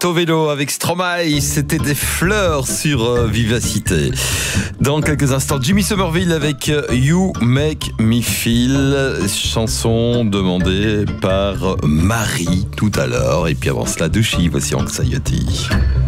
Tovedo avec Stromae, c'était des fleurs sur Vivacité. Dans quelques instants, Jimmy Somerville avec You Make Me Feel, chanson demandée par Marie tout à l'heure. Et puis avant cela, Douchy, voici Anxiety.